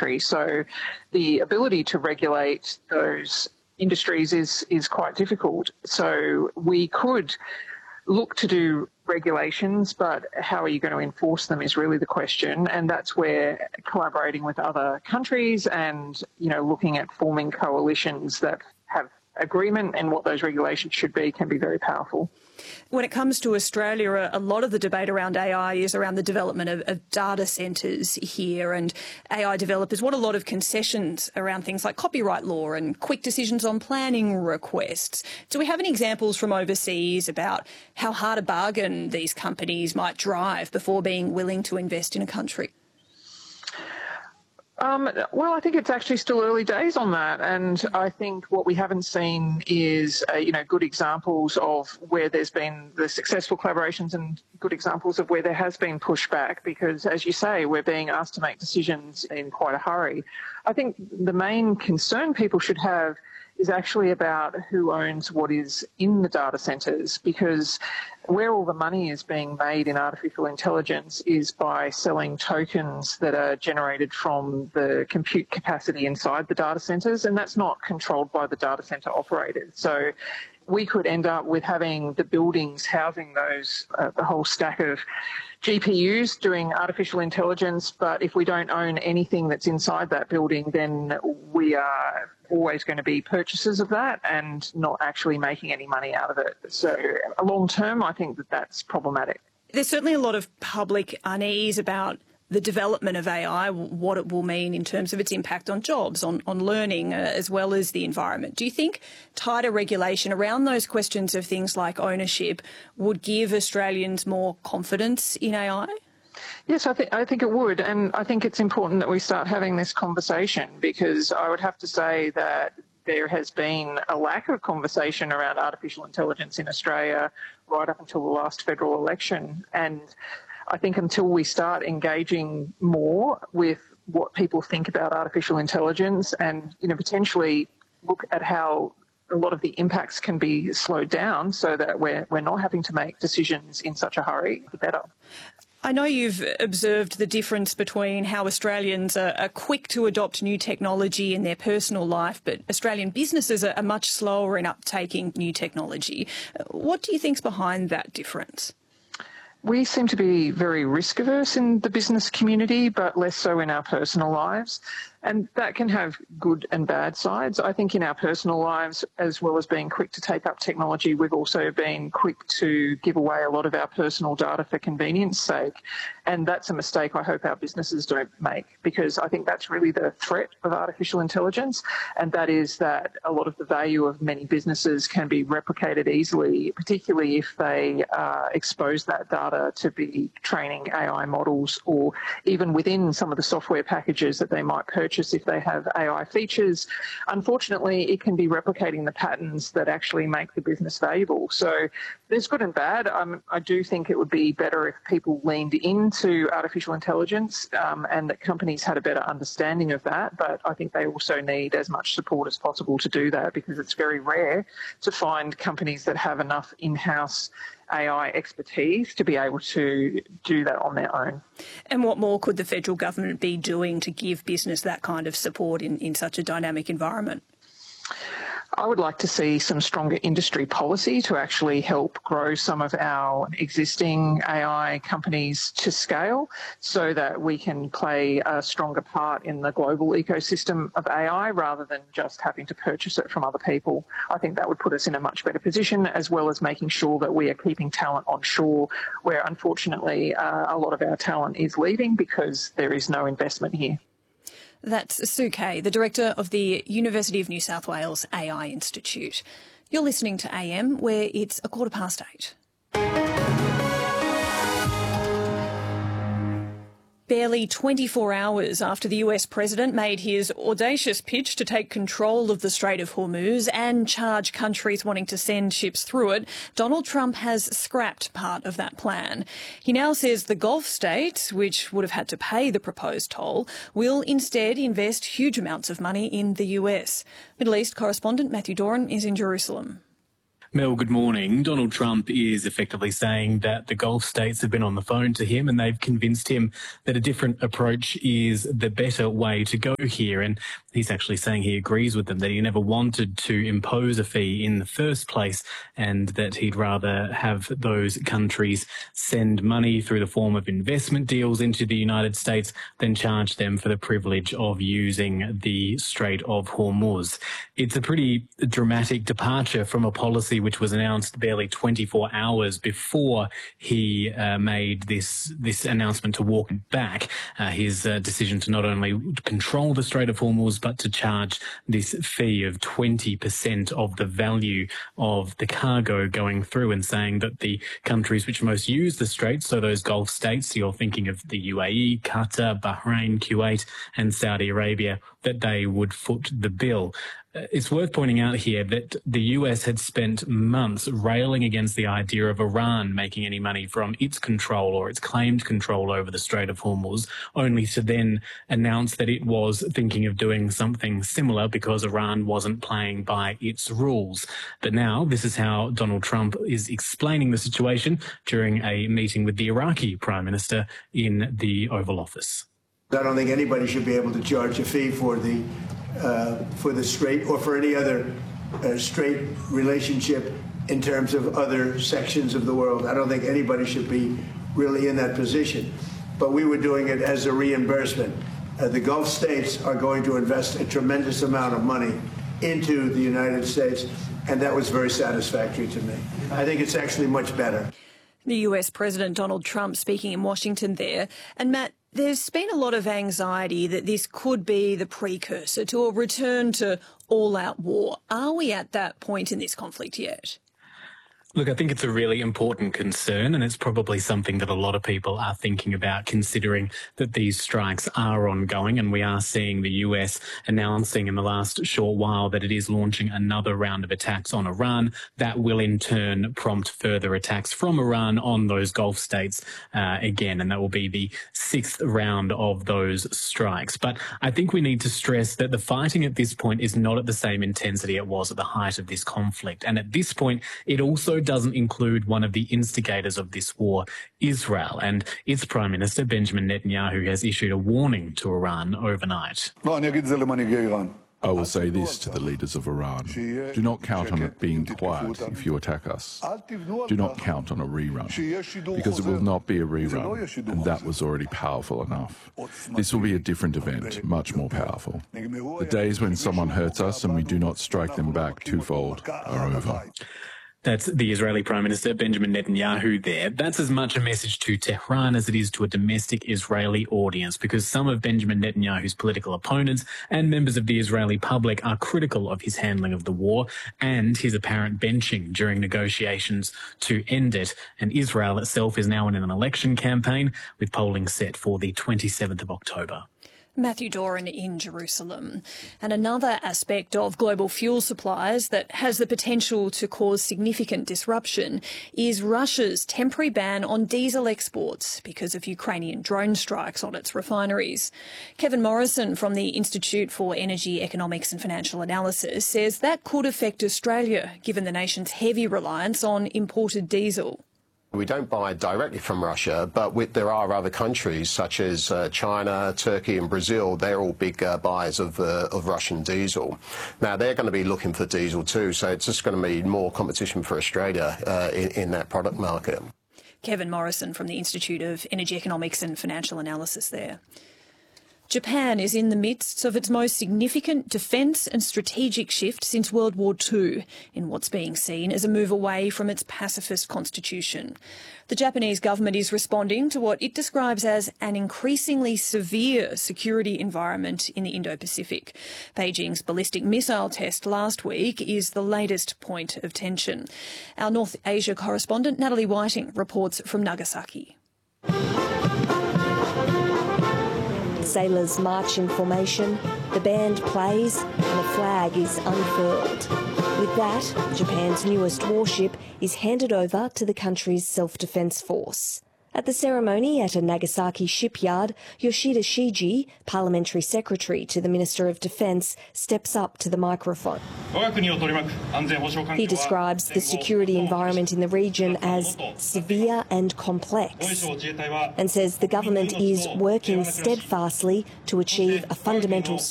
industry. So the ability to regulate those industries is quite difficult. So we could look to do regulations, but how are you going to enforce them is really the question. And that's where collaborating with other countries and, looking at forming coalitions that have agreement and what those regulations should be can be very powerful. When it comes to Australia, a lot of the debate around AI is around the development of data centres here, and AI developers want a lot of concessions around things like copyright law and quick decisions on planning requests. Do we have any examples from overseas about how hard a bargain these companies might drive before being willing to invest in a country? Well, I think it's actually still early days on that, and I think what we haven't seen is, good examples of where there's been the successful collaborations and good examples of where there has been pushback because, as you say, we're being asked to make decisions in quite a hurry. I think the main concern people should have is actually about who owns what is in the data centres, because where all the money is being made in artificial intelligence is by selling tokens that are generated from the compute capacity inside the data centres, and that's not controlled by the data centre operators. So we could end up with having the buildings housing those, the whole stack of GPUs doing artificial intelligence, but if we don't own anything that's inside that building, then we are always going to be purchasers of that and not actually making any money out of it. So long term, I think that that's problematic. There's certainly a lot of public unease about the development of AI, what it will mean in terms of its impact on jobs, on learning, as well as the environment. Do you think tighter regulation around those questions of things like ownership would give Australians more confidence in AI? Yes, I think it would, and I think it's important that we start having this conversation, because I would have to say that there has been a lack of conversation around artificial intelligence in Australia right up until the last federal election, and I think until we start engaging more with what people think about artificial intelligence and, potentially look at how a lot of the impacts can be slowed down so that we're not having to make decisions in such a hurry, the better. I know you've observed the difference between how Australians are quick to adopt new technology in their personal life, but Australian businesses are much slower in uptaking new technology. What do you think's behind that difference? We seem to be very risk-averse in the business community, but less so in our personal lives. And that can have good and bad sides. I think in our personal lives, as well as being quick to take up technology, we've also been quick to give away a lot of our personal data for convenience sake. And that's a mistake I hope our businesses don't make, because I think that's really the threat of artificial intelligence. And that is that a lot of the value of many businesses can be replicated easily, particularly if they expose that data to be training AI models, or even within some of the software packages that they might purchase if they have AI features. Unfortunately, it can be replicating the patterns that actually make the business valuable. So there's good and bad. I do think it would be better if people leaned into artificial intelligence and that companies had a better understanding of that. But I think they also need as much support as possible to do that, because it's very rare to find companies that have enough in-house AI expertise to be able to do that on their own. And what more could the federal government be doing to give business that kind of support in such a dynamic environment? I would like to see some stronger industry policy to actually help grow some of our existing AI companies to scale, so that we can play a stronger part in the global ecosystem of AI rather than just having to purchase it from other people. I think that would put us in a much better position, as well as making sure that we are keeping talent on shore, where unfortunately a lot of our talent is leaving because there is no investment here. That's Sue Kay, the director of the University of New South Wales AI Institute. You're listening to AM, where it's 8:15. Barely 24 hours after the US president made his audacious pitch to take control of the Strait of Hormuz and charge countries wanting to send ships through it, Donald Trump has scrapped part of that plan. He now says the Gulf states, which would have had to pay the proposed toll, will instead invest huge amounts of money in the US. Middle East correspondent Matthew Doran is in Jerusalem. Mel, good morning. Donald Trump is effectively saying that the Gulf states have been on the phone to him and they've convinced him that a different approach is the better way to go here. And he's actually saying he agrees with them, that he never wanted to impose a fee in the first place and that he'd rather have those countries send money through the form of investment deals into the United States than charge them for the privilege of using the Strait of Hormuz. It's a pretty dramatic departure from a policy which was announced barely 24 hours before he made this announcement to walk it back, his decision to not only control the Strait of Hormuz but to charge this fee of 20% of the value of the cargo going through, and saying that the countries which most use the Strait, so those Gulf states, you're thinking of the UAE, Qatar, Bahrain, Kuwait and Saudi Arabia, that they would foot the bill. It's worth pointing out here that the US had spent months railing against the idea of Iran making any money from its control or its claimed control over the Strait of Hormuz, only to then announce that it was thinking of doing something similar because Iran wasn't playing by its rules. But now this is how Donald Trump is explaining the situation during a meeting with the Iraqi Prime Minister in the Oval Office. I don't think anybody should be able to charge a fee for the Strait or for any other Strait relationship in terms of other sections of the world. I don't think anybody should be really in that position. But we were doing it as a reimbursement. The Gulf states are going to invest a tremendous amount of money into the United States, and that was very satisfactory to me. I think it's actually much better. The US President Donald Trump speaking in Washington there. And Matt, there's been a lot of anxiety that this could be the precursor to a return to all-out war. Are we at that point in this conflict yet? Look, I think it's a really important concern, and it's probably something that a lot of people are thinking about, considering that these strikes are ongoing, and we are seeing the US announcing in the last short while that it is launching another round of attacks on Iran. That will in turn prompt further attacks from Iran on those Gulf states again, and that will be the 6th round of those strikes. But I think we need to stress that the fighting at this point is not at the same intensity it was at the height of this conflict. And at this point, it also doesn't include one of the instigators of this war, Israel, and its Prime Minister, Benjamin Netanyahu, has issued a warning to Iran overnight. I will say this to the leaders of Iran. Do not count on it being quiet if you attack us. Do not count on a rerun, because it will not be a rerun, and that was already powerful enough. This will be a different event, much more powerful. The days when someone hurts us and we do not strike them back twofold are over. That's the Israeli Prime Minister Benjamin Netanyahu there. That's as much a message to Tehran as it is to a domestic Israeli audience, because some of Benjamin Netanyahu's political opponents and members of the Israeli public are critical of his handling of the war and his apparent benching during negotiations to end it. And Israel itself is now in an election campaign, with polling set for the 27th of October. Matthew Doran in Jerusalem. And another aspect of global fuel supplies that has the potential to cause significant disruption is Russia's temporary ban on diesel exports because of Ukrainian drone strikes on its refineries. Kevin Morrison from the Institute for Energy, Economics and Financial Analysis says that could affect Australia, given the nation's heavy reliance on imported diesel. We don't buy directly from Russia, but there are other countries such as China, Turkey and Brazil. They're all big buyers of Russian diesel. Now, they're going to be looking for diesel too, so it's just going to be more competition for Australia in that product market. Kevin Morrison from the Institute of Energy Economics and Financial Analysis there. Japan is in the midst of its most significant defence and strategic shift since World War II, in what's being seen as a move away from its pacifist constitution. The Japanese government is responding to what it describes as an increasingly severe security environment in the Indo-Pacific. Beijing's ballistic missile test last week is the latest point of tension. Our North Asia correspondent Natalie Whiting reports from Nagasaki. Sailors march in formation, the band plays and a flag is unfurled. With that, Japan's newest warship is handed over to the country's self-defence force. At the ceremony at a Nagasaki shipyard, Yoshida Shiji, Parliamentary Secretary to the Minister of Defence, steps up to the microphone. He describes the security environment in the region as severe and complex and says the government is working steadfastly to achieve a fundamental